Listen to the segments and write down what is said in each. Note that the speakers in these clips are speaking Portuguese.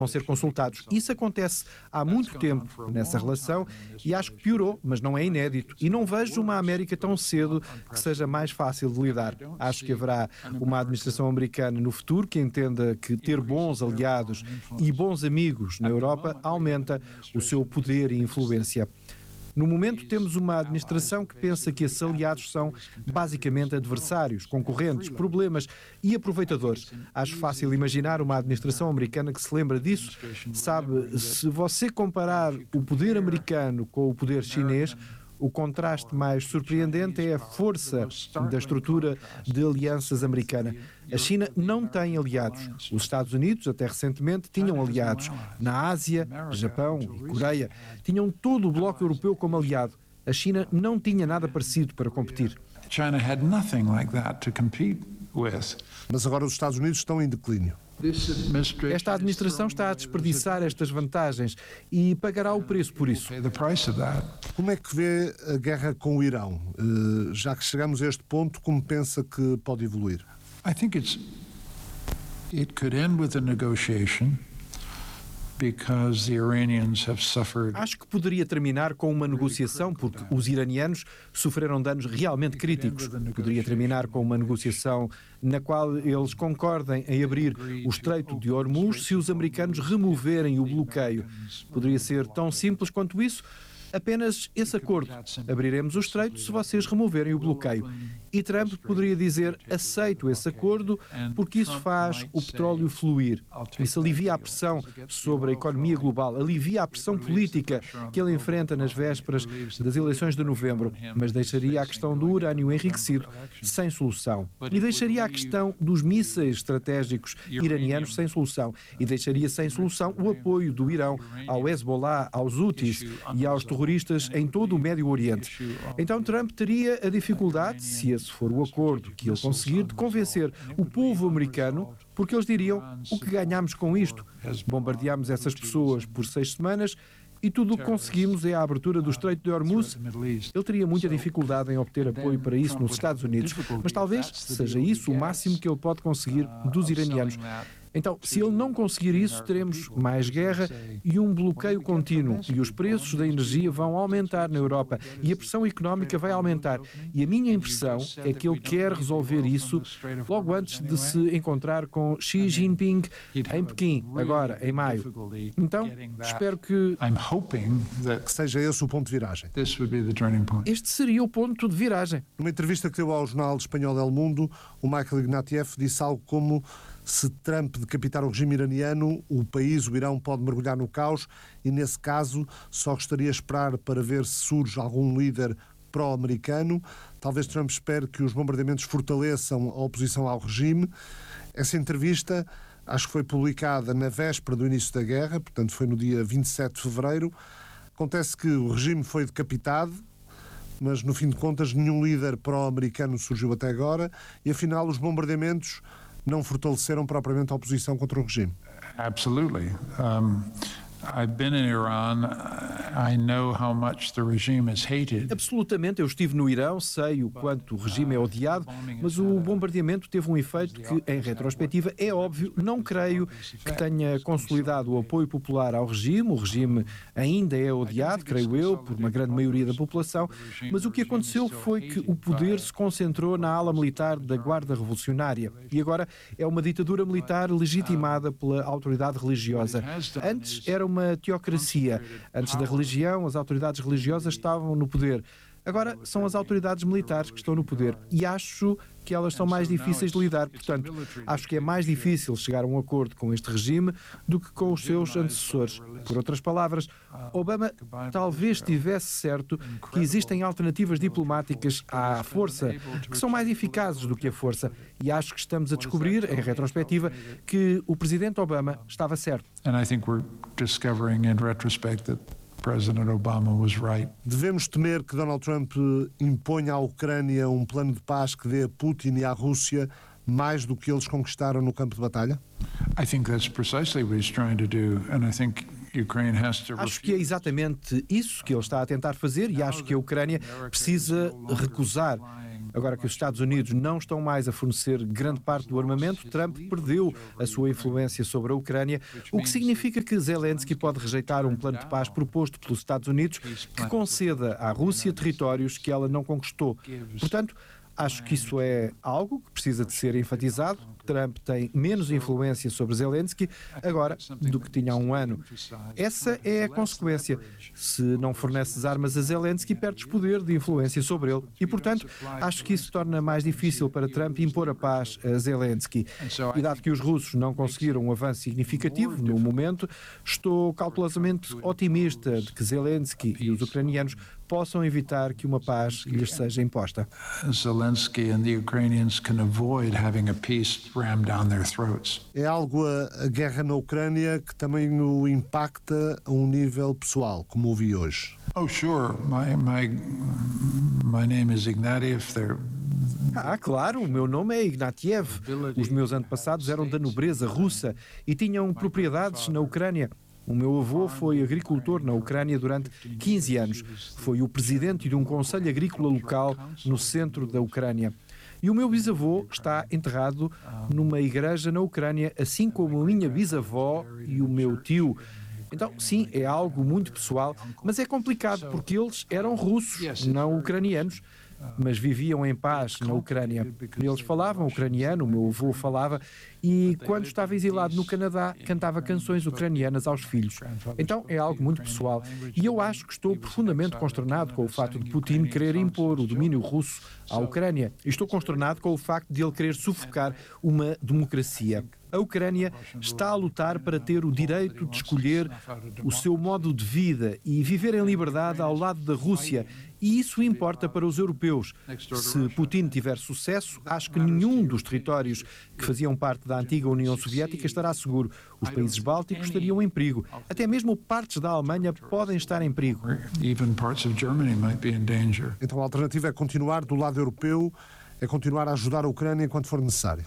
vão ser consultados. Isso acontece há muito tempo nessa relação e acho que piorou, mas não é inédito. E não vejo uma América tão cedo que seja mais fácil de lidar. Acho que haverá uma administração americana no futuro que entenda que ter bons aliados e bons amigos na Europa aumenta o seu poder e influência. No momento, temos uma administração que pensa que esses aliados são basicamente adversários, concorrentes, problemas e aproveitadores. Acho fácil imaginar uma administração americana que se lembra disso. Sabe, se você comparar o poder americano com o poder chinês, o contraste mais surpreendente é a força da estrutura de alianças americana. A China não tem aliados. Os Estados Unidos, até recentemente, tinham aliados. Na Ásia, Japão e Coreia, tinham todo o bloco europeu como aliado. A China não tinha nada parecido para competir. China had nothing like that to compete with. Mas agora os Estados Unidos estão em declínio. Esta administração está a desperdiçar estas vantagens e pagará o preço por isso. Como é que vê a guerra com o Irão? Já que chegamos a este ponto, como pensa que pode evoluir? I think it could end with a negotiation. Because the Iranians have suffered. Acho que poderia terminar com uma negociação, porque os iranianos sofreram danos realmente críticos. Poderia terminar com uma negociação na qual eles concordem em abrir o Estreito de Hormuz se os americanos removerem o bloqueio. Poderia ser tão simples quanto isso. Apenas esse acordo. Abriremos o estreito se vocês removerem o bloqueio. E Trump poderia dizer: aceito esse acordo porque isso faz o petróleo fluir. Isso alivia a pressão sobre a economia global, alivia a pressão política que ele enfrenta nas vésperas das eleições de novembro, mas deixaria a questão do urânio enriquecido sem solução. E deixaria a questão dos mísseis estratégicos iranianos sem solução. E deixaria sem solução o apoio do Irão ao Hezbollah, aos Houthis e aos terroristas em todo o Médio Oriente. Então Trump teria a dificuldade, se esse for o acordo que ele conseguir, de convencer o povo americano, porque eles diriam: o que ganhamos com isto? Bombardeamos essas pessoas por 6 semanas e tudo o que conseguimos é a abertura do Estreito de Hormuz. Ele teria muita dificuldade em obter apoio para isso nos Estados Unidos, mas talvez seja isso o máximo que ele pode conseguir dos iranianos. Então, se ele não conseguir isso, teremos mais guerra e um bloqueio contínuo, e os preços da energia vão aumentar na Europa e a pressão económica vai aumentar. E a minha impressão é que ele quer resolver isso logo antes de se encontrar com Xi Jinping em Pequim, agora, em maio. Então, espero que seja esse o ponto de viragem. Este seria o ponto de viragem. Numa entrevista que deu ao jornal espanhol El Mundo, o Michael Ignatieff disse algo como: se Trump decapitar o regime iraniano, o país, o Irão, pode mergulhar no caos e, nesse caso, só gostaria de esperar para ver se surge algum líder pró-americano. Talvez Trump espere que os bombardeamentos fortaleçam a oposição ao regime. Essa entrevista acho que foi publicada na véspera do início da guerra, portanto foi no dia 27 de fevereiro. Acontece que o regime foi decapitado, mas no fim de contas nenhum líder pró-americano surgiu até agora e, afinal, os bombardeamentos não fortaleceram propriamente a oposição contra o regime. Absolutely. I've been in Iran. I know how much the regime is hated. Absolutamente, eu estive no Irão, sei o quanto o regime é odiado, mas o bombardeamento teve um efeito que, em retrospectiva, é óbvio, não creio que tenha consolidado o apoio popular ao regime. O regime ainda é odiado, creio eu, por uma grande maioria da população, mas o que aconteceu foi que o poder se concentrou na ala militar da Guarda Revolucionária e agora é uma ditadura militar legitimada pela autoridade religiosa. Antes era uma teocracia. Antes da religião, as autoridades religiosas estavam no poder. Agora são as autoridades militares que estão no poder e acho que elas são mais difíceis de lidar. Portanto, acho que é mais difícil chegar a um acordo com este regime do que com os seus antecessores. Por outras palavras, Obama talvez estivesse certo que existem alternativas diplomáticas à força que são mais eficazes do que a força e acho que estamos a descobrir, em retrospectiva, que o presidente Obama estava certo. And I think we're discovering in retrospect that President Obama was right. Devemos temer que Donald Trump imponha à Ucrânia um plano de paz que dê a Putin e à Rússia mais do que eles conquistaram no campo de batalha? I think that's precisely what he's trying to do, and I think Ukraine has to. Acho que é exatamente isso que ele está a tentar fazer e acho que a Ucrânia precisa recusar Agora que os Estados Unidos não estão mais a fornecer grande parte do armamento, Trump perdeu a sua influência sobre a Ucrânia, o que significa que Zelensky pode rejeitar um plano de paz proposto pelos Estados Unidos que conceda à Rússia territórios que ela não conquistou. Portanto, acho que isso é algo que precisa de ser enfatizado. Trump tem menos influência sobre Zelensky agora do que tinha há um ano. Essa é a consequência. Se não forneces armas a Zelensky, perdes poder de influência sobre ele. E, portanto, acho que isso torna mais difícil para Trump impor a paz a Zelensky. E dado que os russos não conseguiram um avanço significativo no momento, estou cautelosamente otimista de que Zelensky e os ucranianos possam evitar que uma paz lhes seja imposta. Zelensky and the Ukrainians can avoid having a peace rammed down their throats. É algo a guerra na Ucrânia que também o impacta a um nível pessoal, como ouvi hoje. Oh, sure. My name is Ignatieff. Claro, o meu nome é Ignatieff. Os meus antepassados eram da nobreza russa e tinham propriedades na Ucrânia. O meu avô foi agricultor na Ucrânia durante 15 anos. Foi o presidente de um conselho agrícola local no centro da Ucrânia. E o meu bisavô está enterrado numa igreja na Ucrânia, assim como a minha bisavó e o meu tio. Então, sim, é algo muito pessoal, mas é complicado porque eles eram russos, não ucranianos, mas viviam em paz na Ucrânia. Eles falavam ucraniano, o meu avô falava, e quando estava exilado no Canadá, cantava canções ucranianas aos filhos. Então é algo muito pessoal. E eu acho que estou profundamente consternado com o facto de Putin querer impor o domínio russo à Ucrânia. E estou consternado com o facto de ele querer sufocar uma democracia. A Ucrânia está a lutar para ter o direito de escolher o seu modo de vida e viver em liberdade ao lado da Rússia. E isso importa para os europeus. Se Putin tiver sucesso, acho que nenhum dos territórios que faziam parte da antiga União Soviética estará seguro. Os países bálticos estariam em perigo. Até mesmo partes da Alemanha podem estar em perigo. Então a alternativa é continuar do lado europeu, é continuar a ajudar a Ucrânia enquanto for necessário.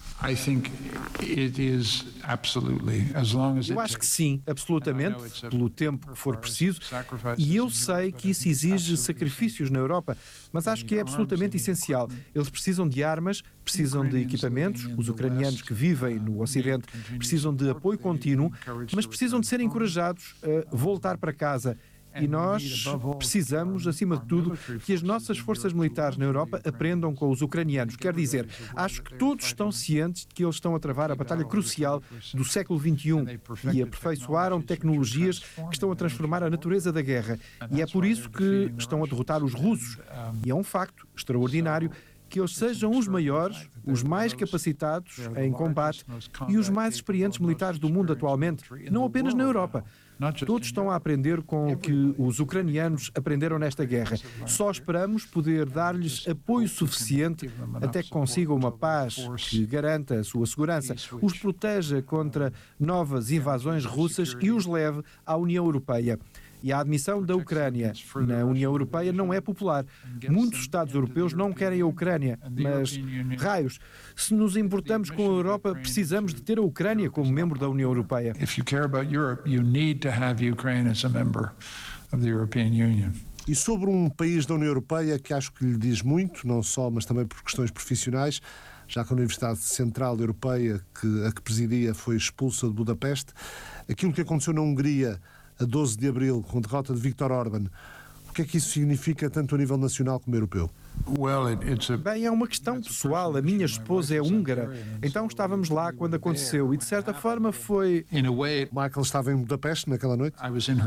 Eu acho que sim, absolutamente, pelo tempo que for preciso, e eu sei que isso exige sacrifícios na Europa, mas acho que é absolutamente essencial. Eles precisam de armas, precisam de equipamentos, os ucranianos que vivem no Ocidente precisam de apoio contínuo, mas precisam de ser encorajados a voltar para casa. E nós precisamos, acima de tudo, que as nossas forças militares na Europa aprendam com os ucranianos. Quer dizer, acho que todos estão cientes de que eles estão a travar a batalha crucial do século XXI e aperfeiçoaram tecnologias que estão a transformar a natureza da guerra. E é por isso que estão a derrotar os russos. E é um facto extraordinário que eles sejam os maiores, os mais capacitados em combate e os mais experientes militares do mundo atualmente, não apenas na Europa. Todos estão a aprender com o que os ucranianos aprenderam nesta guerra. Só esperamos poder dar-lhes apoio suficiente até que consigam uma paz que garanta a sua segurança, os proteja contra novas invasões russas e os leve à União Europeia. E a admissão da Ucrânia na União Europeia não é popular. Muitos Estados europeus não querem a Ucrânia, mas, raios, se nos importamos com a Europa, precisamos de ter a Ucrânia como membro da União Europeia. If you care about Europe, you need to have Ukraine as a member of the European Union. E sobre um país da União Europeia que acho que lhe diz muito, não só, mas também por questões profissionais, já que a Universidade Central Europeia, a que presidia, foi expulsa de Budapeste, aquilo que aconteceu na Hungria a 12 de abril, com a derrota de Viktor Orbán, o que é que isso significa tanto a nível nacional como europeu? Bem, é uma questão pessoal. A minha esposa é húngara, então estávamos lá quando aconteceu e, de certa forma, foi... Michael estava em Budapeste naquela noite?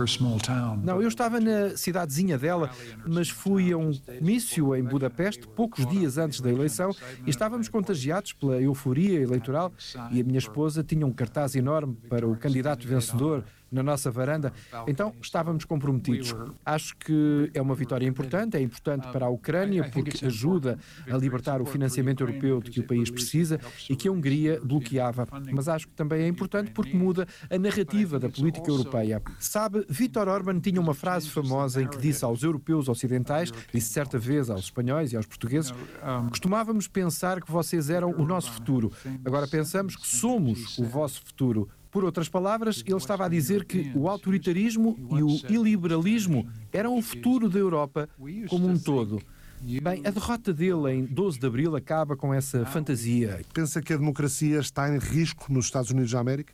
Não, eu estava na cidadezinha dela, mas fui a um comício em Budapeste poucos dias antes da eleição e estávamos contagiados pela euforia eleitoral e a minha esposa tinha um cartaz enorme para o candidato vencedor na nossa varanda, então estávamos comprometidos. Acho que é uma vitória importante, é importante para a Ucrânia porque ajuda a libertar o financiamento europeu de que o país precisa e que a Hungria bloqueava, mas acho que também é importante porque muda a narrativa da política europeia. Sabe, Viktor Orbán tinha uma frase famosa em que disse aos europeus ocidentais, disse certa vez aos espanhóis e aos portugueses, costumávamos pensar que vocês eram o nosso futuro, agora pensamos que somos o vosso futuro. Por outras palavras, ele estava a dizer que o autoritarismo e o iliberalismo eram o futuro da Europa como um todo. Bem, a derrota dele em 12 de Abril acaba com essa fantasia. Pensa que a democracia está em risco nos Estados Unidos da América?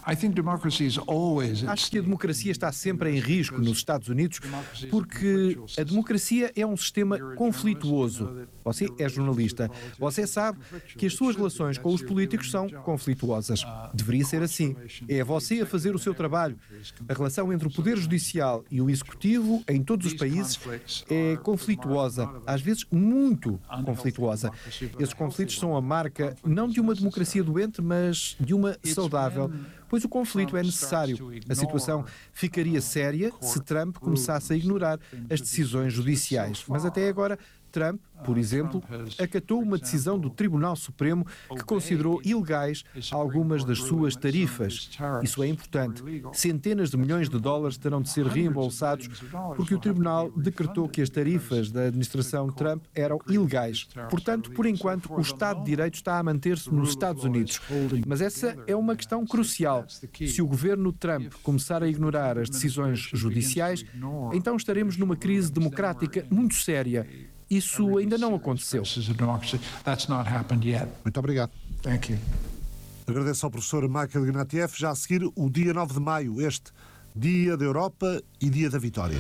Acho que a democracia está sempre em risco nos Estados Unidos porque a democracia é um sistema conflituoso. Você é jornalista. Você sabe que as suas relações com os políticos são conflituosas. Deveria ser assim. É você a fazer o seu trabalho. A relação entre o Poder Judicial e o Executivo em todos os países é conflituosa. Às vezes, muito conflituosa. Esses conflitos são a marca não de uma democracia doente, mas de uma saudável. Pois o conflito é necessário. A situação ficaria séria se Trump começasse a ignorar as decisões judiciais. Mas até agora, Trump, por exemplo, acatou uma decisão do Tribunal Supremo que considerou ilegais algumas das suas tarifas. Isso é importante. Centenas de milhões de dólares terão de ser reembolsados porque o Tribunal decretou que as tarifas da administração Trump eram ilegais. Portanto, por enquanto, o Estado de Direito está a manter-se nos Estados Unidos. Mas essa é uma questão crucial. Se o governo Trump começar a ignorar as decisões judiciais, então estaremos numa crise democrática muito séria. Isso ainda não aconteceu. Muito obrigado. Thank you. Agradeço ao professor Michael Ignatieff. Já a seguir, o dia 9 de maio, este Dia da Europa e Dia da Vitória.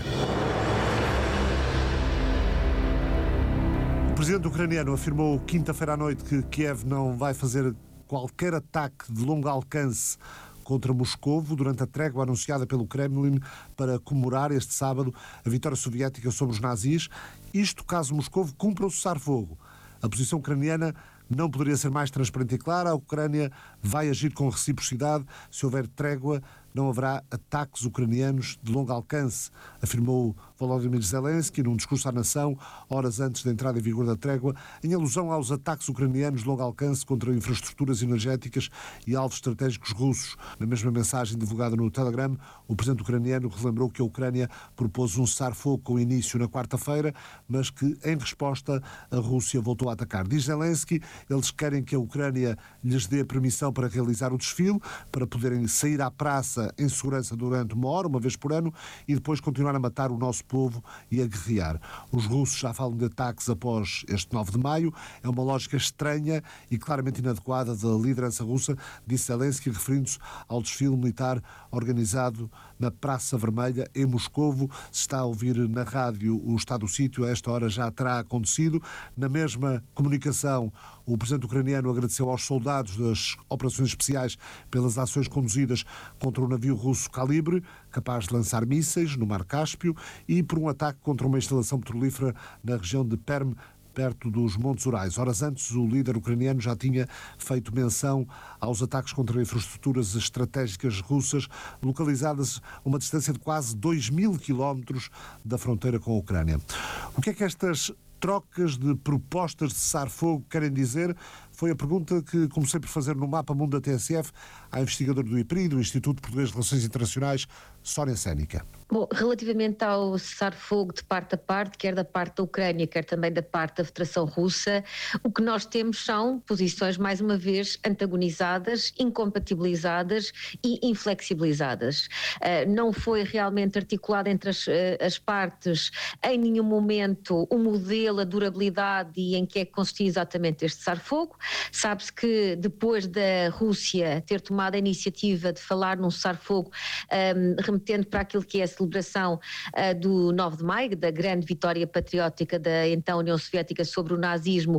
O presidente ucraniano afirmou quinta-feira à noite que Kiev não vai fazer qualquer ataque de longo alcance contra Moscovo durante a trégua anunciada pelo Kremlin para comemorar este sábado a vitória soviética sobre os nazis. Isto caso Moscovo cumpra o cessar-fogo. A posição ucraniana não poderia ser mais transparente e clara. A Ucrânia vai agir com reciprocidade. Se houver trégua, não haverá ataques ucranianos de longo alcance, afirmou Volodymyr Zelensky num discurso à nação, horas antes da entrada em vigor da trégua, em alusão aos ataques ucranianos de longo alcance contra infraestruturas energéticas e alvos estratégicos russos. Na mesma mensagem divulgada no Telegram, o presidente ucraniano relembrou que a Ucrânia propôs um cessar-fogo com início na quarta-feira, mas que, em resposta, a Rússia voltou a atacar. Diz Zelensky, eles querem que a Ucrânia lhes dê permissão para realizar o desfile, para poderem sair à praça em segurança durante uma hora, uma vez por ano, e depois continuar a matar o nosso povo e a guerrear. Os russos já falam de ataques após este 9 de maio. É uma lógica estranha e claramente inadequada da liderança russa, disse Zelensky, referindo-se ao desfile militar organizado na Praça Vermelha, em Moscovo. Se está a ouvir na rádio o estado do sítio, a esta hora já terá acontecido. Na mesma comunicação, o presidente ucraniano agradeceu aos soldados das operações especiais pelas ações conduzidas contra o navio russo Calibre, capaz de lançar mísseis no Mar Cáspio, e por um ataque contra uma instalação petrolífera na região de Perm, perto dos Montes Urais. Horas antes, o líder ucraniano já tinha feito menção aos ataques contra infraestruturas estratégicas russas, localizadas a uma distância de quase 2.000 quilómetros da fronteira com a Ucrânia. O que é que estas trocas de propostas de cessar-fogo querem dizer? Foi a pergunta que comecei por fazer no Mapa Mundo da TSF à investigadora do IPRI, do Instituto Português de Relações Internacionais, Sónia Sénica. Bom, relativamente ao cessar-fogo de parte a parte, quer da parte da Ucrânia, quer também da parte da Federação Russa, o que nós temos são posições, mais uma vez, antagonizadas, incompatibilizadas e inflexibilizadas. Não foi realmente articulado entre as partes em nenhum momento o modelo, a durabilidade e em que é que consistia exatamente este cessar-fogo. Sabe-se que depois da Rússia ter tomado a iniciativa de falar num cessar-fogo, remetendo para aquilo que é a celebração do 9 de maio, da grande vitória patriótica da então União Soviética sobre o nazismo,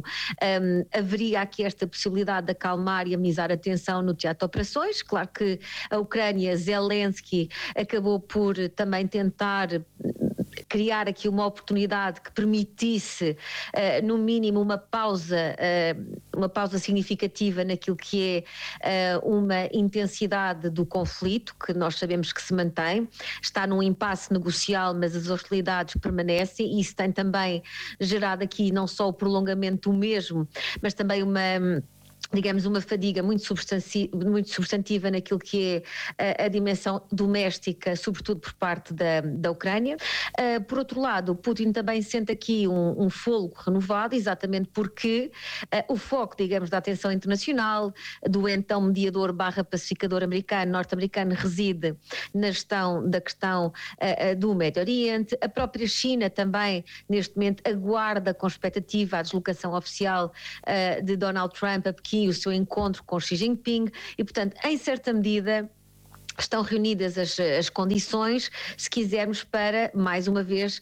haveria aqui esta possibilidade de acalmar e amenizar a tensão no teatro de operações. Claro que a Ucrânia, Zelensky, acabou por também tentar criar aqui uma oportunidade que permitisse, no mínimo, uma pausa significativa naquilo que é uma intensidade do conflito, que nós sabemos que se mantém. Está num impasse negocial, mas as hostilidades permanecem, e isso tem também gerado aqui não só o prolongamento do mesmo, mas também digamos, uma fadiga muito substantiva naquilo que é a dimensão doméstica, sobretudo por parte da Ucrânia. Por outro lado, Putin também sente aqui um fôlego renovado, exatamente porque o foco, digamos, da atenção internacional, do então mediador / pacificador norte-americano, reside na gestão da questão do Médio Oriente. A própria China também, neste momento, aguarda com expectativa a deslocação oficial de Donald Trump a Pequim, o seu encontro com Xi Jinping e, portanto, em certa medida estão reunidas as condições, se quisermos, para, mais uma vez,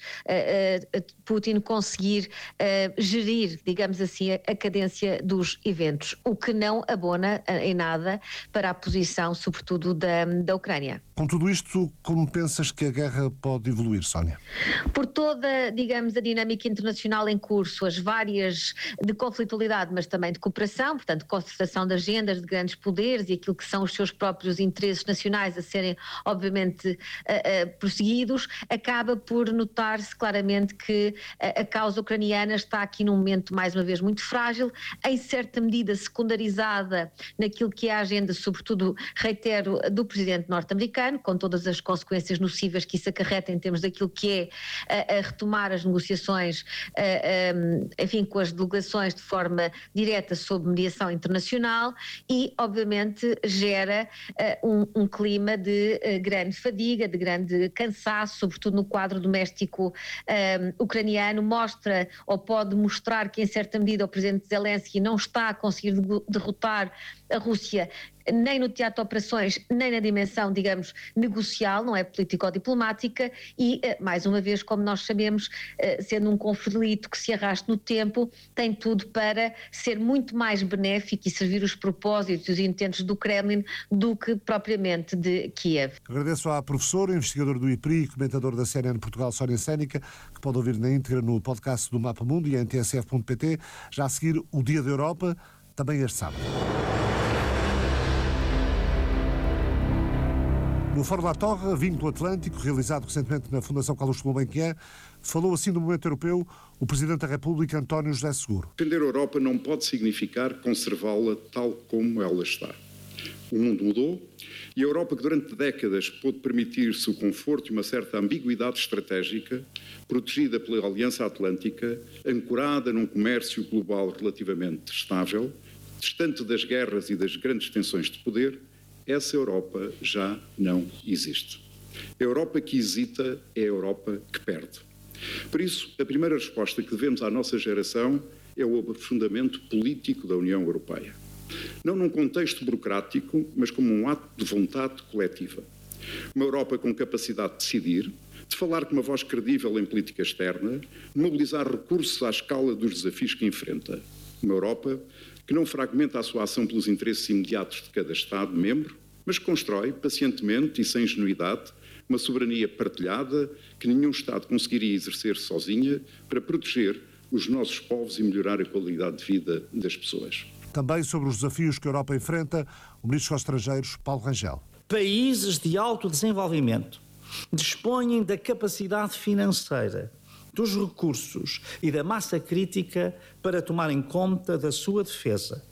Putin conseguir gerir, digamos assim, a cadência dos eventos, o que não abona em nada para a posição, sobretudo, da Ucrânia. Com tudo isto, como pensas que a guerra pode evoluir, Sónia? Por toda, digamos, a dinâmica internacional em curso, as várias de conflitualidade, mas também de cooperação, portanto, concertação de agendas de grandes poderes e aquilo que são os seus próprios interesses nacionais a serem, obviamente, prosseguidos, acaba por notar-se claramente que a causa ucraniana está aqui num momento, mais uma vez, muito frágil, em certa medida secundarizada naquilo que é a agenda, sobretudo, reitero, do presidente norte-americano, com todas as consequências nocivas que isso acarreta em termos daquilo que é a retomar as negociações, enfim, com as delegações de forma direta sob mediação internacional e, obviamente, gera um clima de grande fadiga, de grande cansaço, sobretudo no quadro doméstico ucraniano, mostra ou pode mostrar que, em certa medida, o presidente Zelensky não está a conseguir derrotar a Rússia nem no teatro de operações, nem na dimensão, digamos, negocial, não é político-diplomática e, mais uma vez, como nós sabemos, sendo um conflito que se arrasta no tempo, tem tudo para ser muito mais benéfico e servir os propósitos e os intentos do Kremlin do que propriamente de Kiev. Agradeço à professora, investigadora do IPRI e comentadora da CNN Portugal, Sónia Sénica, que pode ouvir na íntegra no podcast do Mapa Mundo e em tsf.pt, já a seguir o Dia da Europa, também este sábado. No Fórum La Torre, Vínculo Atlântico, realizado recentemente na Fundação Carlos Gulbenkian, falou assim do momento europeu o Presidente da República, António José Seguro. Defender a Europa não pode significar conservá-la tal como ela está. O mundo mudou e a Europa, que durante décadas pôde permitir-se o conforto e uma certa ambiguidade estratégica, protegida pela Aliança Atlântica, ancorada num comércio global relativamente estável, distante das guerras e das grandes tensões de poder, essa Europa já não existe. A Europa que hesita é a Europa que perde. Por isso, a primeira resposta que devemos à nossa geração é o aprofundamento político da União Europeia. Não num contexto burocrático, mas como um ato de vontade coletiva. Uma Europa com capacidade de decidir, de falar com uma voz credível em política externa, de mobilizar recursos à escala dos desafios que enfrenta. Uma Europa que não fragmenta a sua ação pelos interesses imediatos de cada Estado-membro, mas constrói, pacientemente e sem ingenuidade, uma soberania partilhada que nenhum Estado conseguiria exercer sozinha para proteger os nossos povos e melhorar a qualidade de vida das pessoas. Também sobre os desafios que a Europa enfrenta, o Ministro dos Estrangeiros, Paulo Rangel. Países de alto desenvolvimento dispõem da capacidade financeira, dos recursos e da massa crítica para tomarem conta da sua defesa,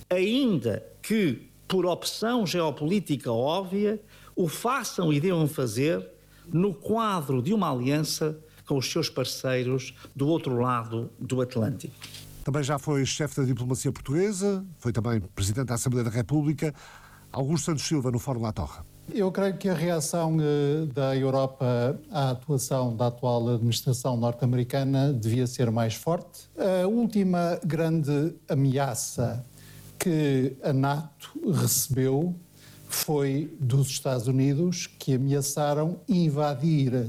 ainda que, por opção geopolítica óbvia, o façam e devam fazer no quadro de uma aliança com os seus parceiros do outro lado do Atlântico. Também já foi chefe da diplomacia portuguesa, foi também Presidente da Assembleia da República. Augusto Santos Silva, no Fórum La Torre. Eu creio que a reação da Europa à atuação da atual administração norte-americana devia ser mais forte. A última grande ameaça que a NATO recebeu foi dos Estados Unidos, que ameaçaram invadir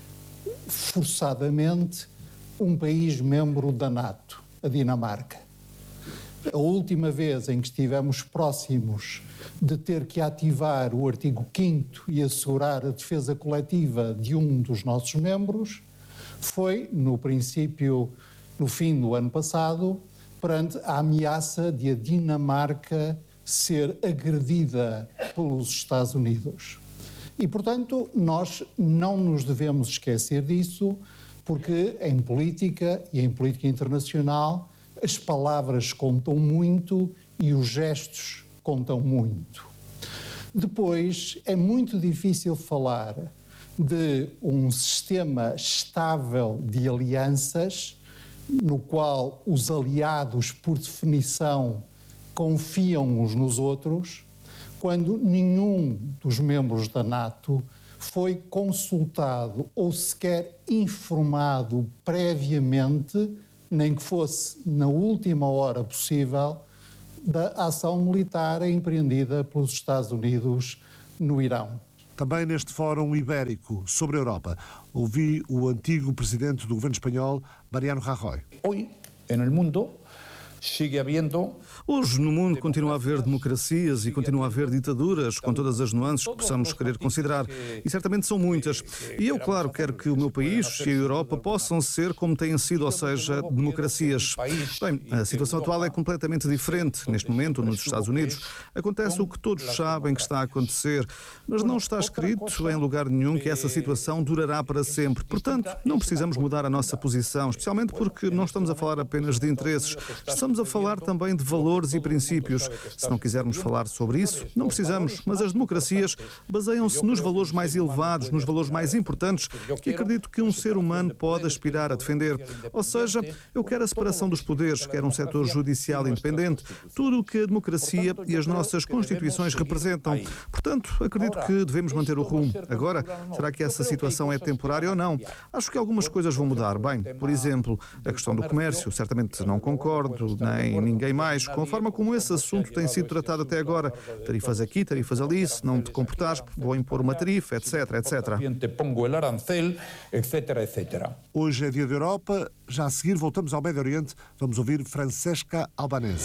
forçadamente um país membro da NATO, a Dinamarca. A última vez em que estivemos próximos de ter que ativar o artigo 5º e assegurar a defesa coletiva de um dos nossos membros foi, no fim do ano passado, perante a ameaça de a Dinamarca ser agredida pelos Estados Unidos. E, portanto, nós não nos devemos esquecer disso, porque em política e em política internacional as palavras contam muito e os gestos contam muito. Depois, é muito difícil falar de um sistema estável de alianças, no qual os aliados, por definição, confiam uns nos outros, quando nenhum dos membros da NATO foi consultado ou sequer informado previamente, nem que fosse na última hora possível, da ação militar empreendida pelos Estados Unidos no Irão. Também neste Fórum Ibérico sobre a Europa, ouvi o antigo presidente do governo espanhol, Mariano Rajoy. Hoy, en el mundo, sigue habiendo... Hoje, no mundo, continua a haver democracias e continua a haver ditaduras, com todas as nuances que possamos querer considerar. E certamente são muitas. E eu, claro, quero que o meu país e a Europa possam ser como têm sido, ou seja, democracias. Bem, a situação atual é completamente diferente. Neste momento, nos Estados Unidos, acontece o que todos sabem que está a acontecer, mas não está escrito em lugar nenhum que essa situação durará para sempre. Portanto, não precisamos mudar a nossa posição, especialmente porque não estamos a falar apenas de interesses. Estamos a falar também de valores e princípios. Se não quisermos falar sobre isso, não precisamos, mas as democracias baseiam-se nos valores mais elevados, nos valores mais importantes, que acredito que um ser humano pode aspirar a defender. Ou seja, eu quero a separação dos poderes, quero um setor judicial independente, tudo o que a democracia e as nossas constituições representam. Portanto, acredito que devemos manter o rumo. Agora, será que essa situação é temporária ou não? Acho que algumas coisas vão mudar. Bem, por exemplo, a questão do comércio, certamente não concordo, nem ninguém mais, com a forma como esse assunto tem sido tratado até agora. Tarifas aqui, tarifas ali, se não te comportares, vou impor uma tarifa, etc, etc. Hoje é Dia da Europa, já a seguir voltamos ao Médio Oriente, vamos ouvir Francesca Albanese.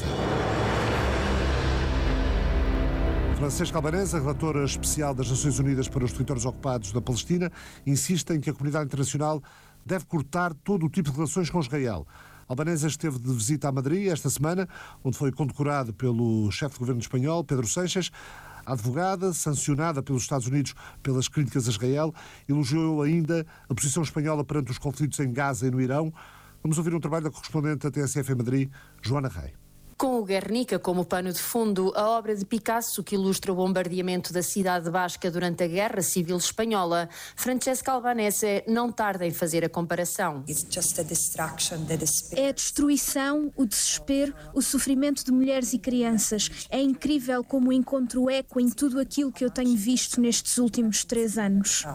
Francesca Albanese, relatora especial das Nações Unidas para os territórios ocupados da Palestina, insiste em que a comunidade internacional deve cortar todo o tipo de relações com Israel. Albanese esteve de visita a Madrid esta semana, onde foi condecorado pelo chefe de governo espanhol, Pedro Sánchez. A advogada, sancionada pelos Estados Unidos pelas críticas a Israel, elogiou ainda a posição espanhola perante os conflitos em Gaza e no Irão. Vamos ouvir um trabalho da correspondente da TSF em Madrid, Joana Rei. Com o Guernica como pano de fundo, a obra de Picasso que ilustra o bombardeamento da cidade basca durante a Guerra Civil Espanhola, Francesca Albanese não tarda em fazer a comparação. É a destruição, o desespero, o sofrimento de mulheres e crianças. É incrível como encontro eco em tudo aquilo que eu tenho visto nestes últimos 3 anos.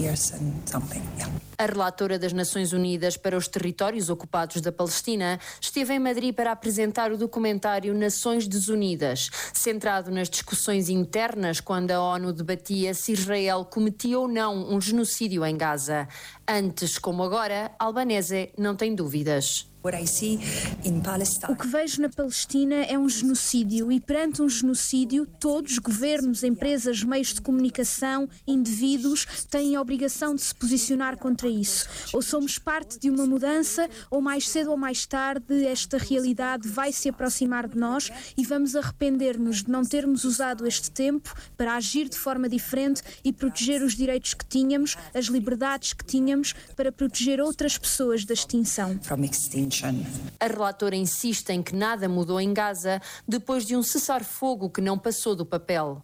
A relatora das Nações Unidas para os territórios ocupados da Palestina esteve em Madrid para apresentar o documentário Nações Desunidas, centrado nas discussões internas quando a ONU debatia se Israel cometia ou não um genocídio em Gaza. Antes, como agora, Albanese não tem dúvidas. O que vejo na Palestina é um genocídio e perante um genocídio todos, governos, empresas, meios de comunicação, indivíduos, têm a obrigação de se posicionar contra isso. Ou somos parte de uma mudança ou mais cedo ou mais tarde esta realidade vai se aproximar de nós e vamos arrepender-nos de não termos usado este tempo para agir de forma diferente e proteger os direitos que tínhamos, as liberdades que tínhamos para proteger outras pessoas da extinção. A relatora insiste em que nada mudou em Gaza depois de um cessar-fogo que não passou do papel.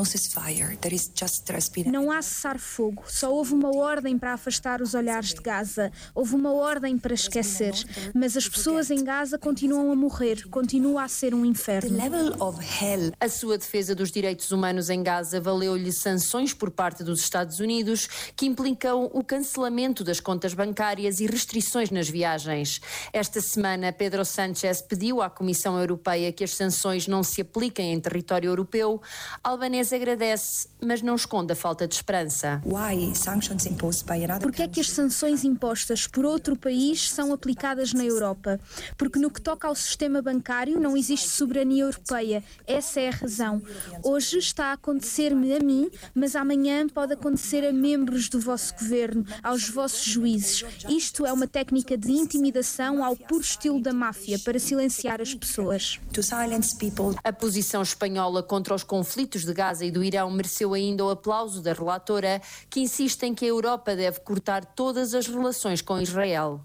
Não há cessar-fogo, só houve uma ordem para afastar os olhares de Gaza, houve uma ordem para esquecer, mas as pessoas em Gaza continuam a morrer, continua a ser um inferno. A sua defesa dos direitos humanos em Gaza valeu-lhe sanções por parte dos Estados Unidos que implicam o cancelamento das contas bancárias e restrições nas viagens. Esta semana, Pedro Sánchez pediu à Comissão Europeia que as sanções não se apliquem em território europeu. Albanese agradece, mas não esconde a falta de esperança. Por que é que as sanções impostas por outro país são aplicadas na Europa? Porque no que toca ao sistema bancário não existe soberania europeia. Essa é a razão. Hoje está a acontecer-me a mim, mas amanhã pode acontecer a membros do vosso governo, aos vossos juízes. Isto é uma técnica de intimidação vão ao puro estilo da máfia para silenciar as pessoas. A posição espanhola contra os conflitos de Gaza e do Irão mereceu ainda o aplauso da relatora, que insiste em que a Europa deve cortar todas as relações com Israel.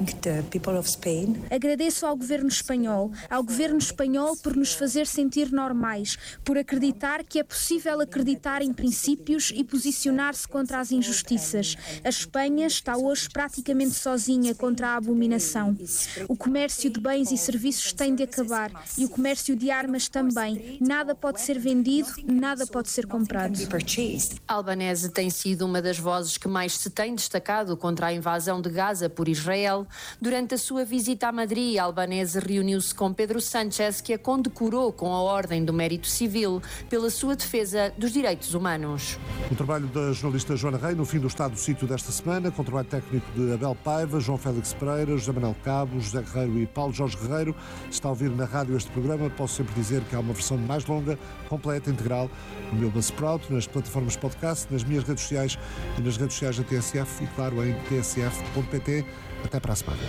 Agradeço ao governo espanhol por nos fazer sentir normais, por acreditar que é possível acreditar em princípios e posicionar-se contra as injustiças. A Espanha está hoje praticamente sozinha contra a abominação. O comércio de bens e serviços tem de acabar e o comércio de armas também. Nada pode ser vendido, nada pode ser comprado. Albanese tem sido uma das vozes que mais se tem destacado contra a invasão de Gaza por Israel. Durante a sua visita a Madrid, Albanese reuniu-se com Pedro Sánchez, que a condecorou com a Ordem do Mérito Civil pela sua defesa dos direitos humanos. O trabalho da jornalista Joana Rei no fim do Estado do Sítio desta semana, com o trabalho técnico de Abel Paiva, João Félix Pereira, José Manuel Cabo, José Guerreiro e Paulo Jorge Guerreiro. Está a ouvir na rádio este programa. Posso sempre dizer que há uma versão mais longa, completa, integral, no meu Buzzsprout, nas plataformas podcast, nas minhas redes sociais e nas redes sociais da TSF e, claro, em tsf.pt. Até para a semana.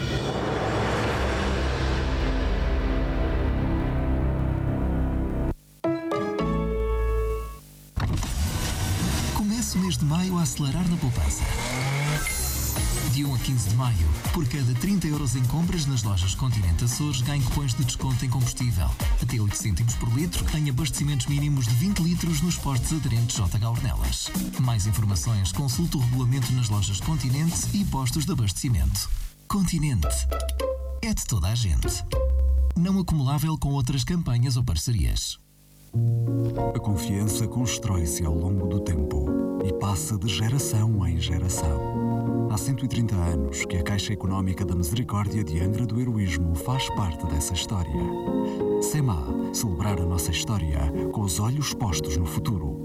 Comece o mês de maio a acelerar na poupança. De 1 a 15 de maio, por cada 30 € em compras nas lojas Continente Açores, ganhe cupons de desconto em combustível. Até 8 cêntimos por litro em abastecimentos mínimos de 20 litros nos postos aderentes JH Ornelas. Mais informações, consulte o regulamento nas lojas Continente e postos de abastecimento. Continente. É de toda a gente. Não acumulável com outras campanhas ou parcerias. A confiança constrói-se ao longo do tempo e passa de geração em geração. Há 130 anos que a Caixa Económica da Misericórdia de Angra do Heroísmo faz parte dessa história. SEMA, celebrar a nossa história com os olhos postos no futuro.